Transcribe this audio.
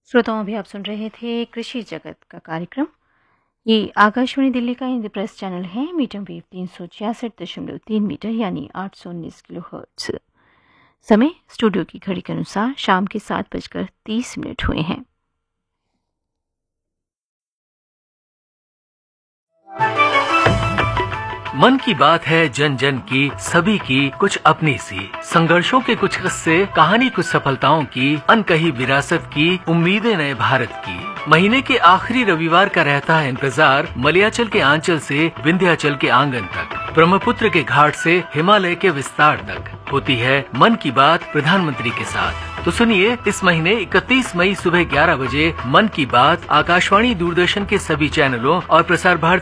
श्रोताओं, अभी आप सुन रहे थे कृषि जगत का कार्यक्रम। ये आकाशवाणी दिल्ली का इंद्रप्रस्थ चैनल है, मीडियम वेव 366.3 मीटर यानी 819 किलो हर्ट्ज। समय स्टूडियो की घड़ी के अनुसार शाम के 7:30 हुए हैं। मन की बात है जन जन की, सभी की कुछ अपनी सी, संघर्षों के कुछ किस्से, कहानी कुछ सफलताओं की, अनकही विरासत की, उम्मीदें नए भारत की। महीने के आखिरी रविवार का रहता है इंतजार, मलयाचल के आंचल से विंध्याचल के आंगन तक, ब्रह्मपुत्र के घाट से हिमालय के विस्तार तक होती है मन की बात प्रधानमंत्री के साथ। तो सुनिए, इस महीने 31 मई सुबह 11 बजे मन की बात आकाशवाणी दूरदर्शन के सभी चैनलों और प्रसार भारती